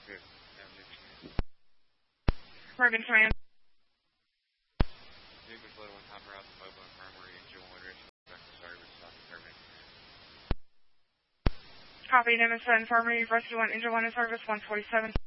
Morgan Command. Copy, Nimitz Infirmary, Rescue 1, Injured 1 in service, 147.